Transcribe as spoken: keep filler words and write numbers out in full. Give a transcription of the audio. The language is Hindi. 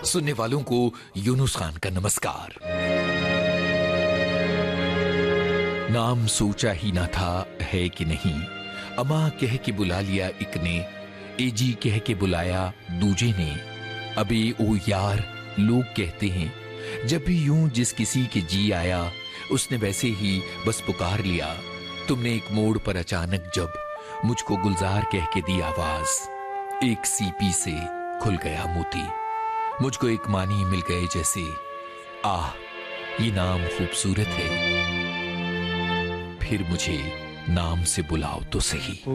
सुनने वालों को यूनुस खान का नमस्कार। नाम सोचा ही ना था है कि नहीं, अमा कह के बुला लिया एक ने, एजी कह के बुलाया दूजे ने। अबे ओ यार लोग कहते हैं, जब भी यूं जिस किसी के जी आया, उसने वैसे ही बस पुकार लिया। तुमने एक मोड़ पर अचानक जब मुझको गुलजार कह के दी आवाज, एक सीपी से खुल गया मोती। मुझको एक मानी मिल गए जैसे, आह ये नाम खूबसूरत है, फिर मुझे नाम से बुलाओ तो सही।